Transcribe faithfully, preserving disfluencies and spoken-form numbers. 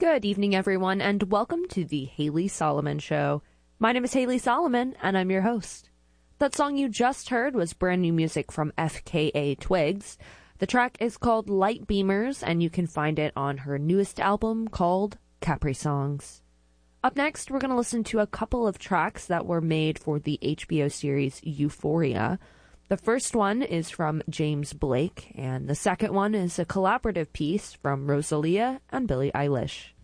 Good evening, everyone, and welcome to the Haley Solomon Show. My name is Haley Solomon, and I'm your host. That song you just heard was brand new music from F K A Twigs. The track is called Light Beamers, and you can find it on her newest album called Capri Songs. Up next, we're going to listen to a couple of tracks that were made for the H B O series Euphoria. The first one is from James Blake, and the second one is a collaborative piece from Rosalia and Billie Eilish.